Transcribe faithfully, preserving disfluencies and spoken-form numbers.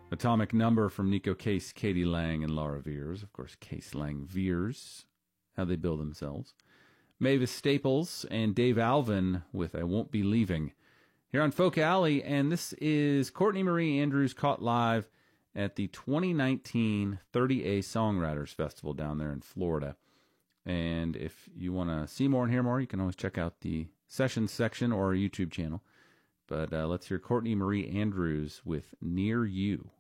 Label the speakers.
Speaker 1: Atomic Number from Nico Case, Katie Lang, and Laura Veers. Of course, Case, Lang, Veers, how they bill themselves. Mavis Staples and Dave Alvin with I Won't Be Leaving here on Folk Alley. And this is Courtney Marie Andrews caught live at the twenty nineteen thirty A Songwriters Festival down there in Florida. And if you want to see more and hear more, you can always check out the sessions section or our YouTube channel. But uh, let's hear Courtney Marie Andrews with Near You.